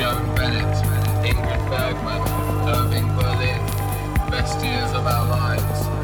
Joan Bennett, Ingrid Bergman, Irving Berlin, best years of our lives.